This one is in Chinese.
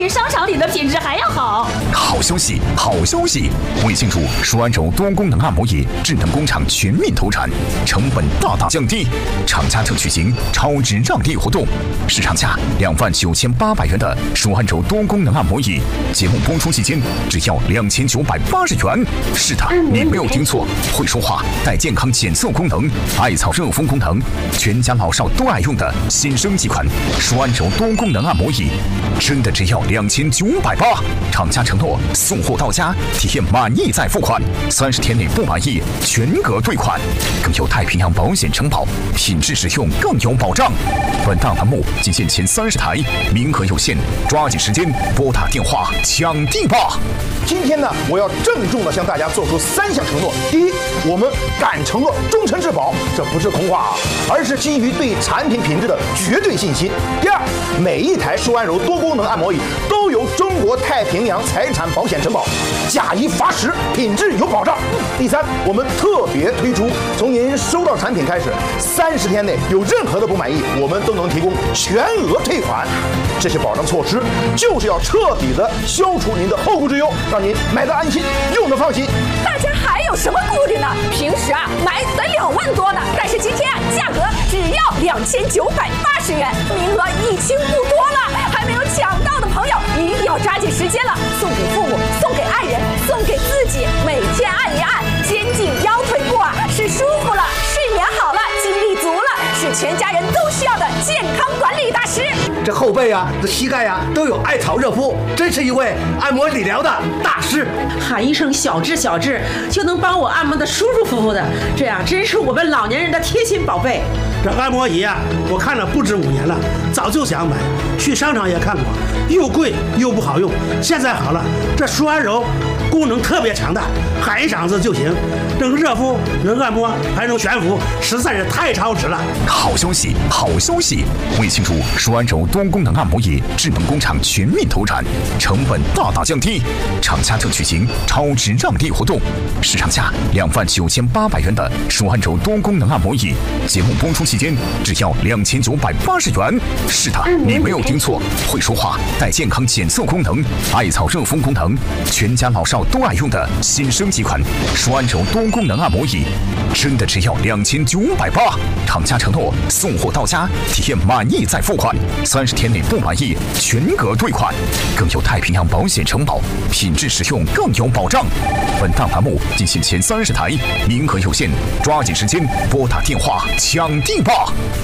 比商场里的品质还要好。 好消息，好消息！为庆祝舒安柔多功能按摩椅智能工厂全面投产，成本大大降低，厂家特举行超值让利活动，市场价29800元的舒安柔多功能按摩椅，节目播出期间只要2980元。是的，你没有听错，会说话、带健康检测功能、艾草热敷功能，全家老少都爱用的新升级款舒安柔多功能按摩椅，真的只要2980，厂家承诺送货到家，体验满意再付款，30天内不满意全额退款，更有太平洋保险承保，品质使用更有保障。本档栏目仅限前30台，名额有限，抓紧时间拨打电话抢定吧！ 今天呢，我要郑重地向大家做出3项承诺。第一，我们敢承诺终身质保，这不是空话啊，而是基于对产品品质的绝对信心。第二，每一台舒安柔多功能按摩椅都由中国太平洋财产保险承保，假一罚10，品质有保障。第三，我们特别推出，从您收到产品开始，30天内有任何的不满意，我们都能提供全额退款。这些保障措施就是要彻底的消除您的后顾之忧，让您买得安心，用得放心。 大家还有什么顾虑呢？平时买得2万多呢，但是今天价格只要2980元，名额已经不多了，还没有抢到的朋友一定要抓紧时间了，送给父母，送给爱人，送给自己，每天按一按，肩颈腰腿部是舒服了，睡眠好了，精力足了，是全家人都需要的健康管理大师。 这后背这膝盖都有艾草热敷，真是一位按摩理疗的大师。 喊一声小智小智，就能帮我按摩的舒舒服服的，这样真是我们老年人的贴心宝贝。 这按摩椅我看了不止5年了，早就想买，去商场也看过，又贵又不好用。现在好了，这舒安柔功能特别强大，喊一嗓子就行，能热敷，能按摩，还能悬浮，实在是太超值了。 好消息，好消息！为庆祝舒安柔多功能按摩椅智能工厂全面投产，成本大大降低，厂家特举行超值让利活动，市场价29800元的舒安柔多功能按摩椅，节目播出期间只要2980元。是的，你没有听错，会说话、带健康检测功能、艾草热敷功能，全家老少都爱用的新升级款舒安柔多功能按摩椅，真的只要2980，厂家承诺送货到家，体验满意再付款，30天内不满意全额退款，更有太平洋保险承保，品质使用更有保障。本档栏目仅限前30台，名额有限，抓紧时间拨打电话抢定吧！